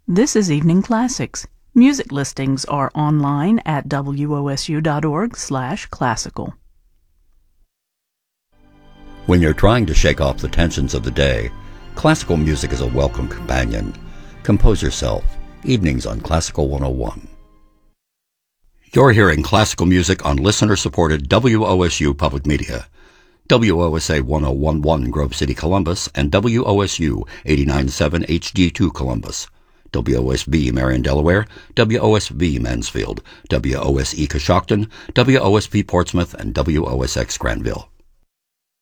This is Evening Classics. Music listings are online at wosu.org/classical. When you're trying to shake off the tensions of the day, classical music is a welcome companion. Compose yourself. Evenings on Classical 101. You're hearing classical music on listener-supported WOSU Public Media. WOSA 1011 Grove City, Columbus, and WOSU 89.7 HD2 Columbus. WOSB Marion, Delaware, WOSB Mansfield, WOSE Coshocton, WOSP Portsmouth, and WOSX Granville.